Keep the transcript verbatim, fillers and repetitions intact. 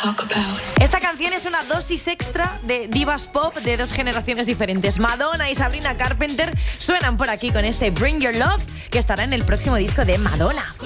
Esta canción es una dosis extra de divas pop de dos generaciones diferentes. Madonna y Sabrina Carpenter suenan por aquí con este Bring Your Love, que estará en el próximo disco de Madonna.